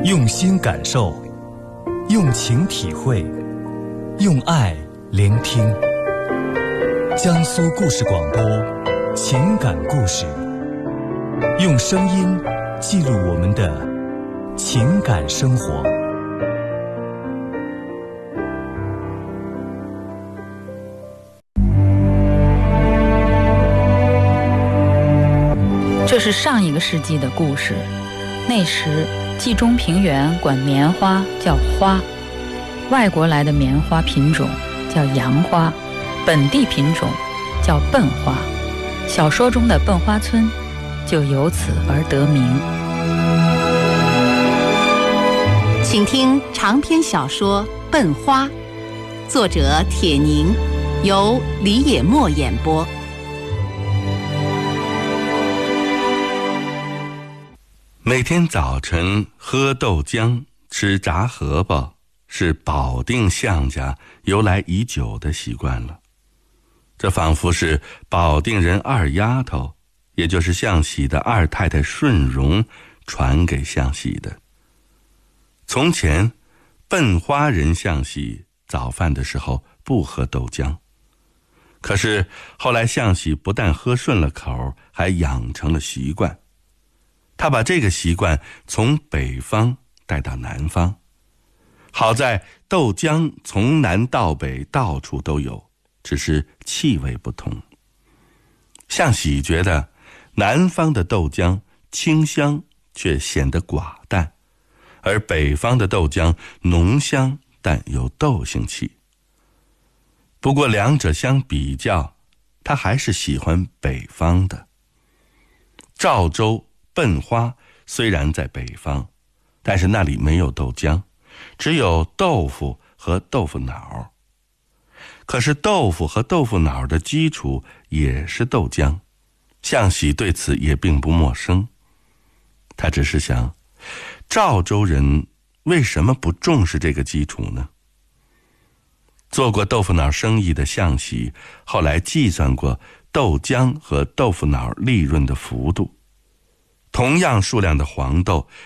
用心感受，用情体会，用爱聆听。江苏故事广播，情感故事，用声音记录我们的情感生活。 这是上一个世纪的故事，那时冀中平原管棉花叫花，外国来的棉花品种叫洋花，本地品种叫笨花，小说中的笨花村就由此而得名。 请听长篇小说《笨花》，作者铁凝，由李野墨演播。 每天早晨喝豆浆吃炸荷包是保定向家由来已久的习惯了，这仿佛是保定人二丫头，也就是向喜的二太太顺荣传给向喜的。从前笨花人向喜早饭的时候不喝豆浆，可是后来向喜不但喝顺了口，还养成了习惯。他把这个习惯从北方带到南方，好在豆浆从南到北到处都有，只是气味不同。向喜觉得南方的豆浆清香却显得寡淡，而北方的豆浆浓香但有豆腥气。不过两者相比较，他还是喜欢北方的。赵州笨花虽然在北方，但是那里没有豆浆，只有豆腐和豆腐脑。可是豆腐和豆腐脑的基础也是豆浆，向喜对此也并不陌生。他只是想，赵州人为什么不重视这个基础呢？做过豆腐脑生意的向喜后来计算过豆浆和豆腐脑利润的幅度，同样数量的黄豆